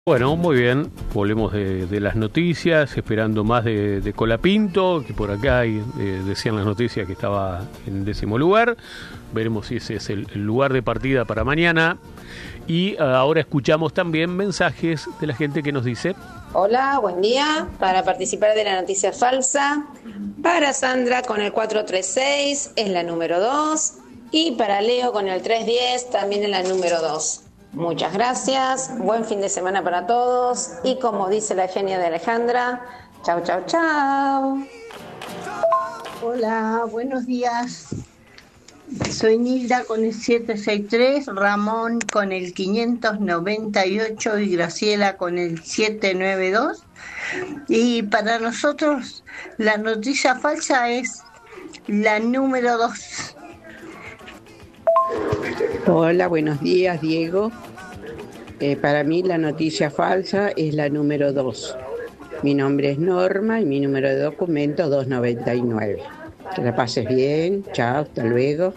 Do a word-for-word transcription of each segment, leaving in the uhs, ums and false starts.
Bueno, muy bien, volvemos de, de las noticias, esperando más de, de Colapinto, que por acá hay, eh, decían las noticias que estaba en décimo lugar. Veremos si ese es el, el lugar de partida para mañana. Y uh, ahora escuchamos también mensajes de la gente que nos dice: hola, buen día. Para participar de la noticia falsa, para Sandra con el cuatro tres seis es la número dos, y para Leo con el tres diez también es la número dos. Muchas gracias, buen fin de semana para todos, y como dice la genia de Alejandra, chau, chau, chau. Hola, buenos días. Soy Nilda con el siete seis tres, Ramón con el quinientos noventa y ocho y Graciela con el siete nueve dos. Y para nosotros la noticia falsa es la número dos. Hola, buenos días, Diego. Eh, para mí la noticia falsa es la número dos. Mi nombre es Norma y mi número de documento dos noventa y nueve. Que la pases bien, chao, hasta luego.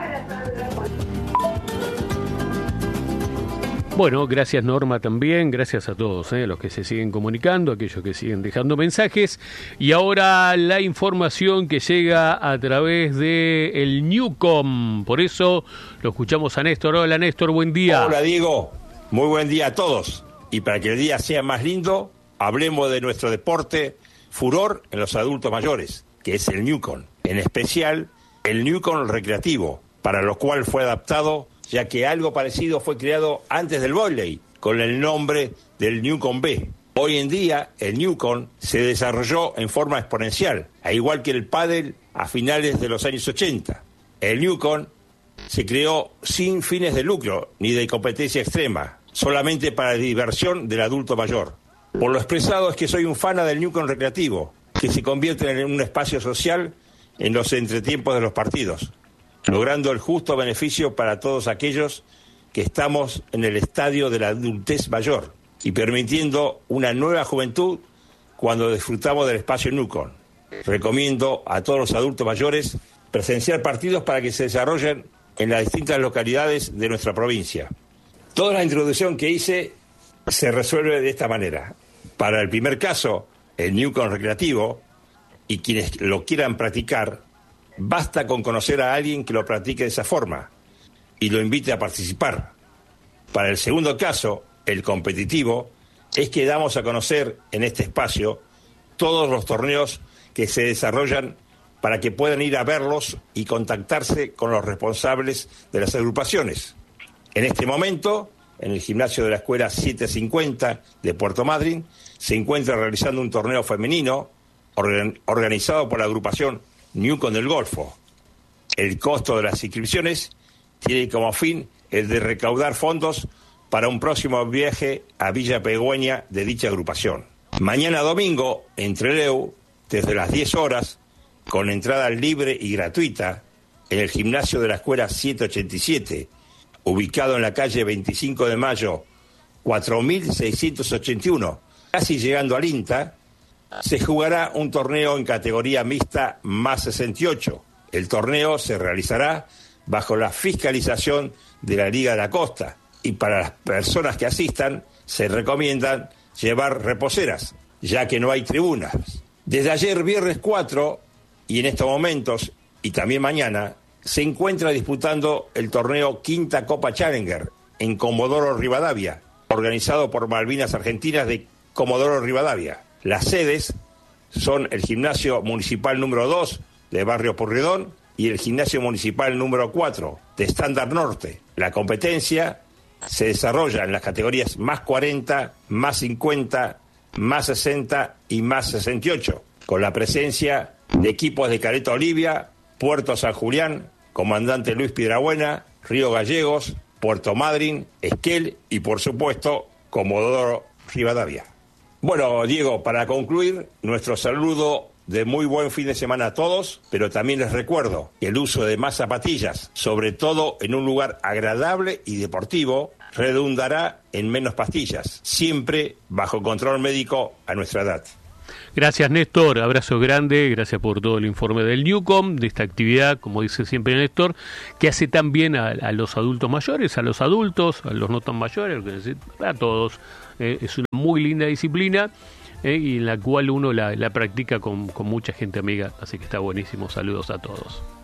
Bueno, gracias Norma también, gracias a todos, eh, los que se siguen comunicando, aquellos que siguen dejando mensajes. Y ahora la información que llega a través de el Newcom, por eso lo escuchamos a Néstor. Hola Néstor, buen día. Hola Diego, muy buen día a todos. Y para que el día sea más lindo, hablemos de nuestro deporte furor en los adultos mayores, que es el Newcom. En especial, el Newcom recreativo, para lo cual fue adaptado, ya que algo parecido fue creado antes del vóley, con el nombre del Newcom B. Hoy en día, el Newcom se desarrolló en forma exponencial, al igual que el pádel a finales de los años ochenta. El Newcom se creó sin fines de lucro ni de competencia extrema, solamente para la diversión del adulto mayor. Por lo expresado es que soy un fan del Newcom recreativo, que se convierte en un espacio social en los entretiempos de los partidos, logrando el justo beneficio para todos aquellos que estamos en el estadio de la adultez mayor y permitiendo una nueva juventud cuando disfrutamos del espacio Newcom. Recomiendo a todos los adultos mayores presenciar partidos para que se desarrollen en las distintas localidades de nuestra provincia. Toda la introducción que hice se resuelve de esta manera. Para el primer caso, el Newcom recreativo, y quienes lo quieran practicar, basta con conocer a alguien que lo practique de esa forma y lo invite a participar. Para el segundo caso, el competitivo, es que damos a conocer en este espacio todos los torneos que se desarrollan para que puedan ir a verlos y contactarse con los responsables de las agrupaciones. En este momento, en el gimnasio de la Escuela setecientos cincuenta de Puerto Madryn, se encuentra realizando un torneo femenino organ- organizado por la agrupación Newcom del Golfo. El costo de las inscripciones tiene como fin el de recaudar fondos para un próximo viaje a Villa Pegüeña de dicha agrupación. Mañana domingo, en Trelew, desde las diez horas, con entrada libre y gratuita, en el gimnasio de la Escuela ciento ochenta y siete, ubicado en la calle veinticinco de mayo, cuatro mil seiscientos ochenta y uno, casi llegando al INTA, se jugará un torneo en categoría mixta más sesenta y ocho. El torneo se realizará bajo la fiscalización de la Liga de la Costa y para las personas que asistan se recomiendan llevar reposeras, ya que no hay tribunas. Desde ayer, viernes cuatro, y en estos momentos, y también mañana, se encuentra disputando el torneo Quinta Copa Challenger en Comodoro Rivadavia, organizado por Malvinas Argentinas de Comodoro Rivadavia. Las sedes son el Gimnasio Municipal número dos de Barrio Purredón y el Gimnasio Municipal número cuatro de Estándar Norte. La competencia se desarrolla en las categorías más cuarenta, más cincuenta, más sesenta y más sesenta y ocho, con la presencia de equipos de Caleta Olivia, Puerto San Julián, Comandante Luis Piedrabuena, Río Gallegos, Puerto Madryn, Esquel y, por supuesto, Comodoro Rivadavia. Bueno, Diego, para concluir, nuestro saludo de muy buen fin de semana a todos, pero también les recuerdo que el uso de más zapatillas, sobre todo en un lugar agradable y deportivo, redundará en menos pastillas, siempre bajo control médico a nuestra edad. Gracias, Néstor, abrazo grande, gracias por todo el informe del Newcom, de esta actividad, como dice siempre Néstor, que hace tan bien a, a los adultos mayores, a los adultos, a los no tan mayores, a todos. Eh, es una muy linda disciplina eh, y en la cual uno la, la practica con, con mucha gente amiga, así que está buenísimo. Saludos a todos.